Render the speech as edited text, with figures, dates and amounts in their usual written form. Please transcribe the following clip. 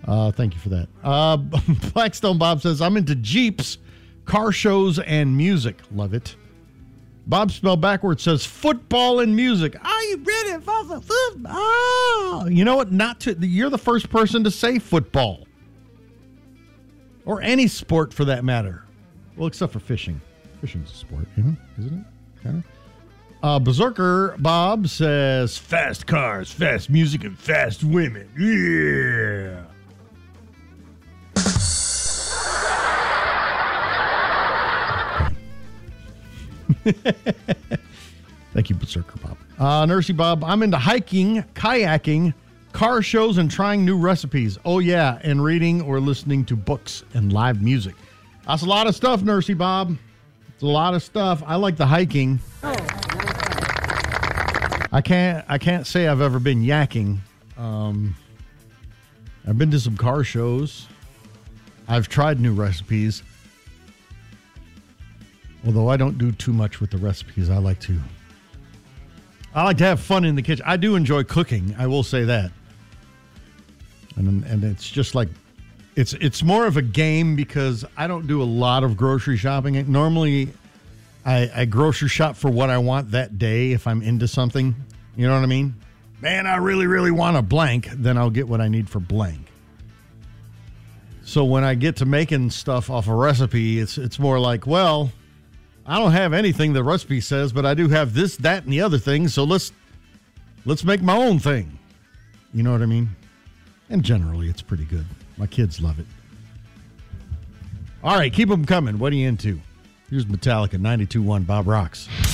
Thank you for that. Blackstone Bob says, I'm into Jeeps, car shows, and music. Love it. Bob spelled backwards says, football and music. Are you ready for the football? You know what? You're the first person to say football. Or any sport for that matter. Well, except for fishing. Fishing's a sport, isn't it? Kind of. Berserker Bob says, fast cars, fast music, and fast women. Yeah. Thank you, Berserker Bob. Nursey Bob, I'm into hiking, kayaking, car shows, and trying new recipes. Oh, yeah, and reading or listening to books and live music. That's a lot of stuff, Nursey Bob. It's a lot of stuff. I like the hiking. I can't say I've ever been yakking. I've been to some car shows. I've tried new recipes. Although I don't do too much with the recipes, I like to have fun in the kitchen. I do enjoy cooking. I will say that. And it's just like, it's more of a game because I don't do a lot of grocery shopping. Normally, I grocery shop for what I want that day if I'm into something. You know what I mean? Man, I really, really want a blank. Then I'll get what I need for blank. So when I get to making stuff off a recipe, it's more like, well, I don't have anything the recipe says, but I do have this, that, and the other thing. So let's make my own thing. You know what I mean? And generally, it's pretty good. My kids love it. All right, keep them coming. What are you into? Here's Metallica, 92.1 Bob Rocks.